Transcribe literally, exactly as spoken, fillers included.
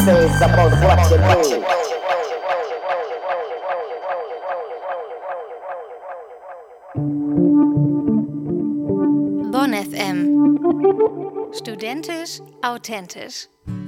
says about what you do. Bonn F M. Studentisch authentisch.